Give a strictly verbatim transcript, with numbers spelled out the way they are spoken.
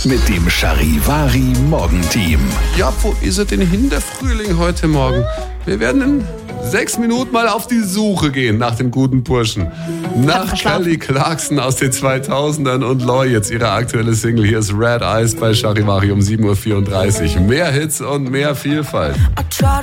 mit dem Charivari Morgenteam. Ja, wo ist er denn hin, der Frühling heute Morgen? Wir werden in sechs Minuten mal auf die Suche gehen nach dem guten Burschen. Nach Kelly Clarkson aus den zweitausendern und Loy, jetzt ihre aktuelle Single. Hier ist Red Eyes bei Charivari um sieben Uhr vierunddreißig. Mehr Hits und mehr Vielfalt.